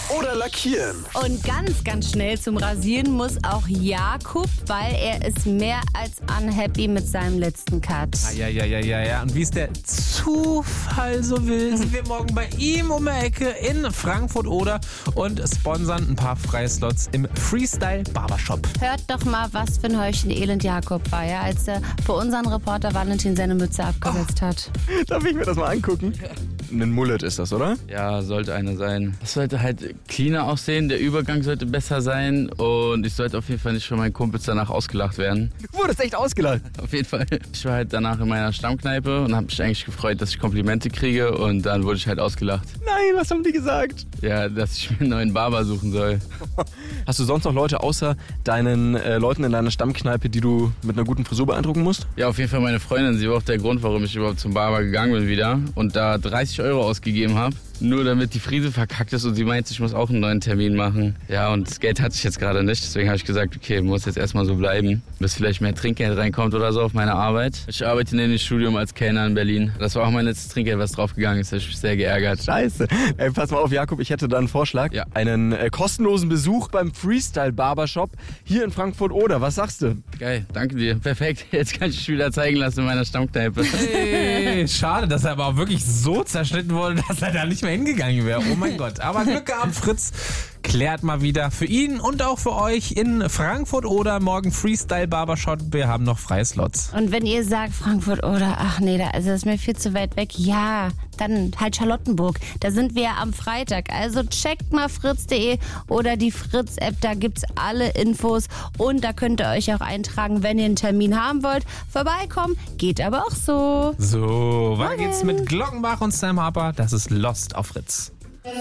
oder lackieren? Und ganz, ganz schnell zum Rasieren muss auch Jakob, weil er ist mehr als unhappy mit seinem letzten Cut. Ja. Und wie es der Zufall so will, sind wir morgen bei ihm um die Ecke in Frankfurt oder und sponsern ein paar freie Slots im Freestyle Barbershop. Hört doch mal, was für ein Häufchen Elend Jakob war, ja, als er für unseren Reporter Valentin seine Mütze abgesetzt hat. Darf ich mir das mal angucken? Ein Mullet ist das, oder? Ja, sollte einer sein. Das sollte halt cleaner aussehen, der Übergang sollte besser sein und ich sollte auf jeden Fall nicht von meinen Kumpels danach ausgelacht werden. Du wurdest echt ausgelacht. Auf jeden Fall. Ich war halt danach in meiner Stammkneipe und habe mich eigentlich gefreut, dass ich Komplimente kriege und dann wurde ich halt ausgelacht. Nein, was haben die gesagt? Ja, dass ich mir einen neuen Barber suchen soll. Hast du sonst noch Leute außer deinen Leuten in deiner Stammkneipe, die du mit einer guten Frisur beeindrucken musst? Ja, auf jeden Fall meine Freundin. Sie war auch der Grund, warum ich überhaupt zum Barber gegangen bin wieder und da 30 € ausgegeben habe. Nur damit die Frise verkackt ist und sie meint, ich muss auch einen neuen Termin machen. Ja, und das Geld hatte ich jetzt gerade nicht. Deswegen habe ich gesagt, okay, muss jetzt erstmal so bleiben, bis vielleicht mehr Trinkgeld reinkommt oder so auf meine Arbeit. Ich arbeite in dem Studium als Kellner in Berlin. Das war auch mein letztes Trinkgeld, was draufgegangen ist. Da habe ich mich sehr geärgert. Scheiße. Ey, pass mal auf, Jakob, ich hätte da einen Vorschlag. Ja. Einen kostenlosen Besuch beim Freestyle Barbershop hier in Frankfurt oder. Was sagst du? Geil, danke dir. Perfekt. Jetzt kann ich dich wieder zeigen lassen in meiner Stammkneipe. Hey, schade, dass er aber auch wirklich so zerschnitten wurde, dass er da nicht mehr hingegangen wäre. Oh mein Gott. Aber Glück gehabt, Fritz klärt mal wieder für ihn und auch für euch in Frankfurt oder morgen Freestyle Barbershop. Wir haben noch freie Slots. Und wenn ihr sagt Frankfurt oder, ach nee, das ist mir viel zu weit weg, ja, dann halt Charlottenburg. Da sind wir am Freitag. Also checkt mal fritz.de oder die Fritz-App, da gibt's alle Infos und da könnt ihr euch auch eintragen, wenn ihr einen Termin haben wollt. Vorbeikommen, geht aber auch so. So, weiter geht's mit Glockenbach und Sam Harper. Das ist Lost auf Fritz.